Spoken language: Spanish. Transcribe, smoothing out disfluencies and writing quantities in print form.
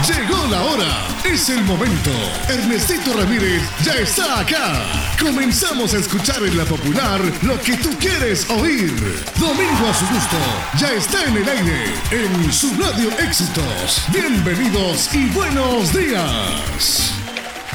Llegó la hora, es el momento. Ernestito Ramírez ya está acá. Comenzamos a escuchar en la popular lo que tú quieres oír. Domingo a su gusto, ya está en el aire, en su radio Éxitos. Bienvenidos y buenos días.